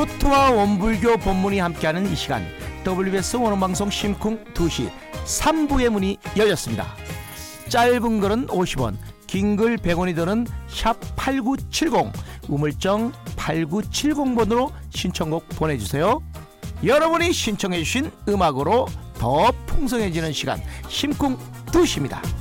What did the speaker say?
토토와 원불교 본문이 함께하는 이 시간, WBS 원어방송 심쿵 2시 3부의 문이 열렸습니다. 짧은 글은 50원, 긴 글 100원이 드는 샵8970 우물정 8970번으로 신청곡 보내주세요. 여러분이 신청해주신 음악으로 더 풍성해지는 시간, 심쿵 2시입니다.